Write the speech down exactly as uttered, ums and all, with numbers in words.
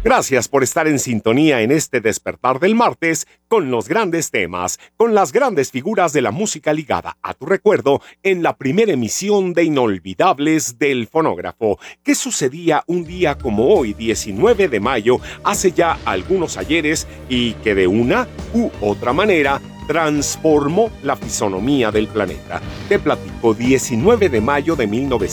Gracias por estar en sintonía en este despertar del martes con los grandes temas, con las grandes figuras de la música ligada a tu recuerdo en la primera emisión de Inolvidables del Fonógrafo, que sucedía un día como hoy, diecinueve de mayo, hace ya algunos ayeres y que de una u otra manera transformó la fisonomía del planeta. Te platico, diecinueve de mayo de mil novecientos